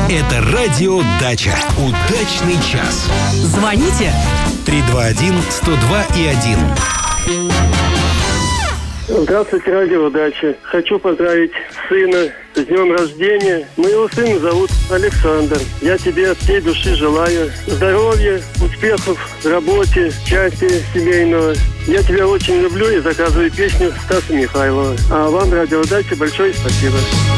Это радио «Дача». Удачный час. Звоните 321-102-1. Здравствуйте, радио «Дача». Хочу поздравить сына с днем рождения. Моего сына зовут Александр. Я тебе от всей души желаю здоровья, успехов в работе, счастья семейного. Я тебя очень люблю и заказываю песню Стаса Михайлова. А вам, радио «Дача», большое спасибо.